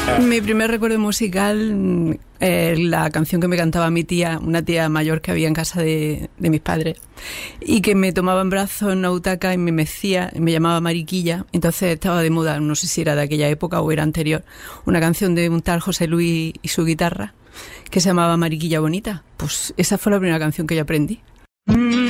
Mi primer recuerdo musical es la canción que me cantaba mi tía, una tía mayor que había en casa de mis padres, y que me tomaba en brazos en una butaca y me mecía, me llamaba Mariquilla. Entonces estaba de moda, no sé si era de aquella época o era anterior, una canción de un tal José Luis y su guitarra que se llamaba Mariquilla Bonita. Pues esa fue la primera canción que yo aprendí.